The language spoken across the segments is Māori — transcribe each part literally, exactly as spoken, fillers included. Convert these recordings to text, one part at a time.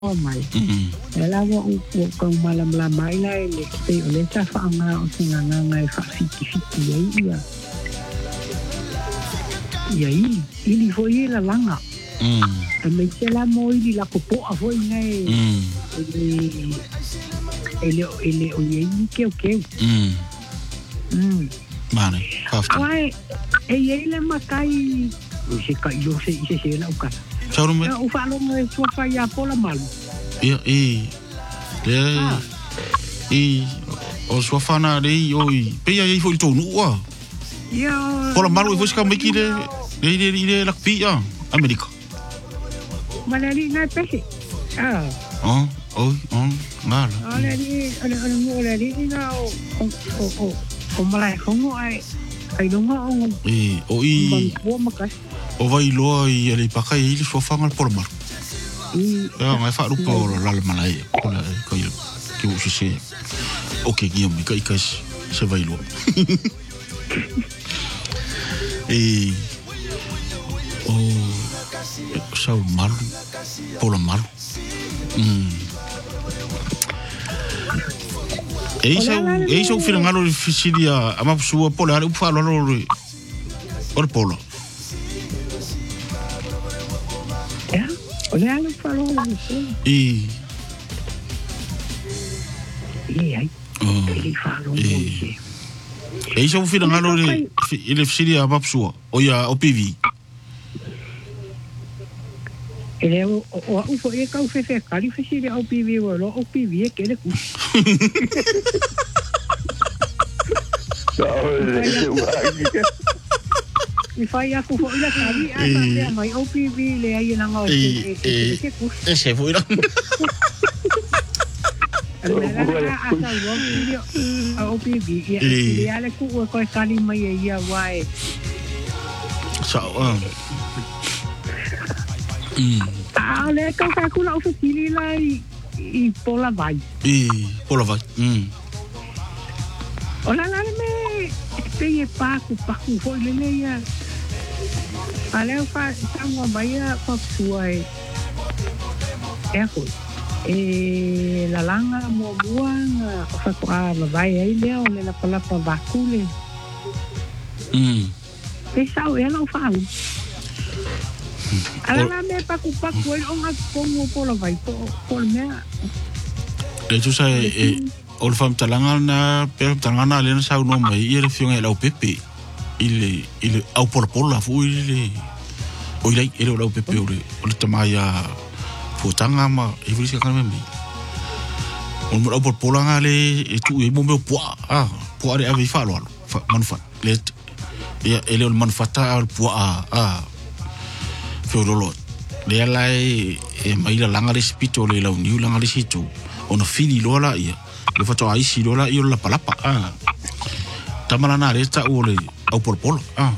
oh mai ela wo wo ko malam la mai la le te le ta fa nga o singa nga ngai fa fiti fiti ai ia ia i ili fo i la langa mm me te la mo i la ko po a fo ngai mm ele ele o ye ni ke o ke mm mm mane hafta ai e ye le makai o se ka yo se se se la o ka Saru me. O fa lo me so fa ya pola mal. Ia e. Le. E o so fa na le o i. Pe ya i fo to nu wa. Ia. Pola mal o fo ska me ki le. Le le le la pi ya. America. Malali na pe. Ah. Oh, oh, oh, ngala. Ala ni ala ala mo ala ni na o o o o malai hongo ai. Ai longa o. E o i. Ban ko makas. O vai loa i ele paka i le sofa ngal por mar. Ya ngai fa rupa o la la malai ko la ko i ki o se. Okay, gi mi kai kai se vai loa. E o sa mal por mal. Mm. E so e so fira ngalo fisilia ama sua pola u fa lo lo or polo. Olha ela falou isso. E e aí ele falou muito. E isso foi na hora ele seria a pessoa ou ia o P V. Ele o o o foi que o fez cari fez seria o P V o lo o P V que ele cu. Mi fai a kufu ila kari a ta mai O P V le ai na ngau e e e se foi la a O P V e ale ku ko kali mai ia wai so mm a le ka ka ku la o fili la i pola vai e pola vai mm ola la me te pa ku pa ku foi le le ia ale fa tamo baia pa suai e ko e la langa mo buanga fa ko a vai ai le o le la pala pa vakule mm e sa o ela o fa ala la me pa ku pa ku o nga como pola vai po por me e tu sai e o le fam talanga na pe talanga le na sa no mai e le fiong e la pepe ile ile au por por la fu ile o ile ile la pepe o le o le tamaya fu tanga ma e visi ka me o mo por por nga le e tu e mo me po ah po are ave fa lo manufa le e ele o manufata al po a ah fe lo lo le la e mai la langa le spito le la uniu langa le situ ona fili lo la ia le foto ai si lo la io la palapa ah tamala na re ta o le au por polo ah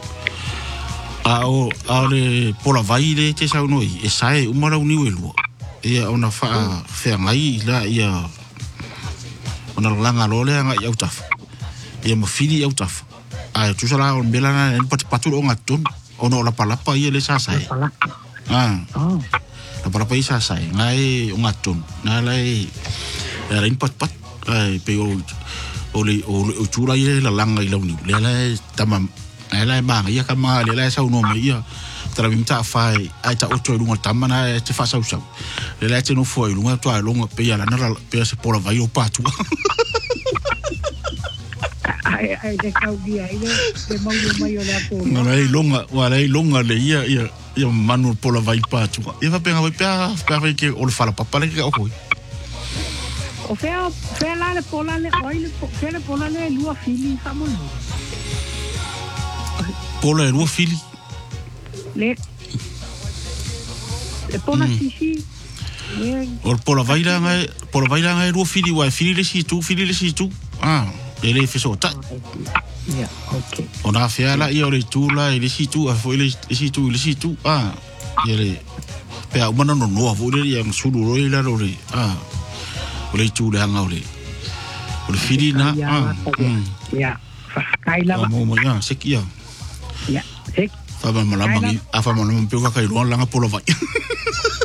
a o a le pola vai le te sa no i e sai o mara uni welu e ona fa fe ngai la ia ona langa lo le nga ia utaf e mo fili ia utaf a tu sala on bela na en pat patu o ngatun ona la palapa ia le sa sai ah oh la palapa ia sa sai ngai o ngatun na lai era impat pat ai pe o ole o chura ile la langa ile uni le la tamam ela ma ia ka ma le la sa uno ma ia tra bimta fai ai ta oto lunga tamana te fa sa usa le la te no foi lunga to a lunga pe ia la na pe se pola vai o patu ai ai de caudia ile de mau mai o la po no le lunga wa le lunga le ia ia ia manu pola vai patu ia va penga vai pa pa que o le fala papa le que o coi o fea fea la le pola le oi le fea le pola le lua fili famoi pola e lua fili le le pola sisi o pola vai la ngai pola vai la ngai lua fili wa fili le si tu fili le si tu ah ele fe so ta ya okay ona fea la ia o le tu la le si tu a foi le si tu le si tu ah ele pe a mana no no vo le yang sulu ro ile ro le ah o le tu le hanga o le o le fili na ah ya fa kai la mo mo ya se kia ya se fa ma la mangi a fa ma la mpe ka kai lo langa polo vai